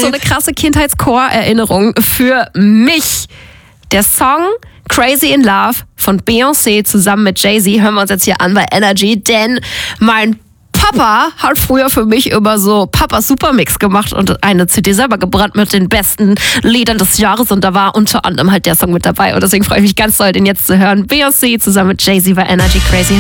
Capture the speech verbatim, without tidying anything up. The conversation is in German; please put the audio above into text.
so eine krasse Kindheitschor-Erinnerung für mich. Der Song Crazy in Love von Beyoncé zusammen mit Jay-Z hören wir uns jetzt hier an bei Energy, denn mein Papa hat früher für mich immer so Papas Supermix gemacht und eine C D selber gebrannt mit den besten Liedern des Jahres und da war unter anderem halt der Song mit dabei und deswegen freue ich mich ganz doll, den jetzt zu hören. Beyoncé zusammen mit Jay-Z bei Energy, Crazy.